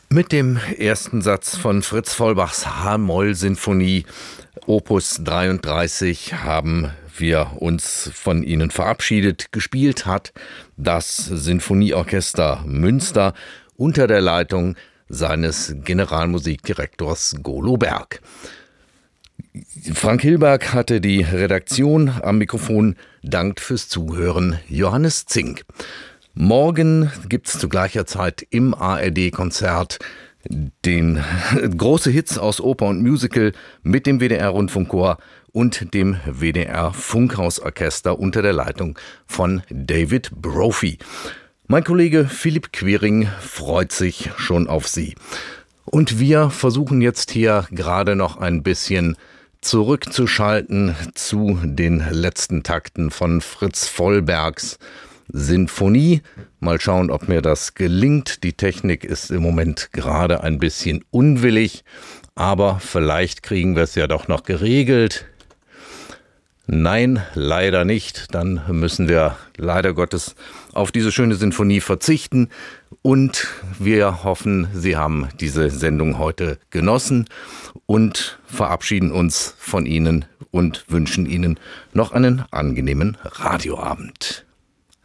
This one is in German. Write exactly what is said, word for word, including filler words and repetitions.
Mit dem ersten Satz von Fritz Vollbachs H-Moll-Sinfonie Opus dreiunddreißig haben wir uns von Ihnen verabschiedet. Gespielt hat das Sinfonieorchester Münster unter der Leitung seines Generalmusikdirektors Golo Berg. Frank Hilberg hatte die Redaktion, am Mikrofon dankt fürs Zuhören Johannes Zink. Morgen gibt's zu gleicher Zeit im A R D-Konzert den große Hits aus Oper und Musical mit dem W D R-Rundfunkchor und dem W D R-Funkhausorchester unter der Leitung von David Brophy. Mein Kollege Philipp Quering freut sich schon auf Sie. Und wir versuchen jetzt hier gerade noch ein bisschen zurückzuschalten zu den letzten Takten von Fritz Vollbergs Sinfonie. Mal schauen, ob mir das gelingt. Die Technik ist im Moment gerade ein bisschen unwillig, aber vielleicht kriegen wir es ja doch noch geregelt. Nein, leider nicht. Dann müssen wir leider Gottes auf diese schöne Sinfonie verzichten. Und wir hoffen, Sie haben diese Sendung heute genossen und verabschieden uns von Ihnen und wünschen Ihnen noch einen angenehmen Radioabend.